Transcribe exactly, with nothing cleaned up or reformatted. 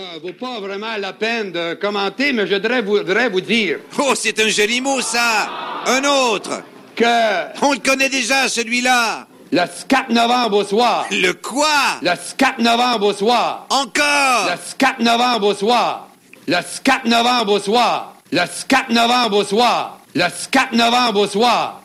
vaut pas vraiment la peine de commenter, mais je voudrais vous, voudrais vous dire... Oh, c'est un joli mot, ça! Un autre! Que... On le connaît déjà, celui-là! Le quatre novembre au soir. Le quoi? Le quatre novembre au soir. Encore? Le quatre novembre au soir. Le quatre novembre au soir. Le quatre novembre au soir. Le quatre novembre au soir.